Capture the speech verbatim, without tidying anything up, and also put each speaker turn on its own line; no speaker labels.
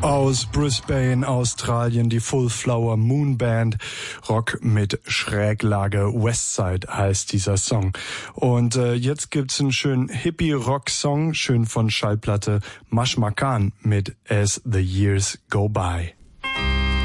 Aus Brisbane, Australien, die Full Flower Moon Band. Rock mit Schräglage. Westside heißt dieser Song. Und äh, jetzt gibt's einen schönen Hippie-Rock-Song, schön von Schallplatte Mashmakan mit As the Years Go By.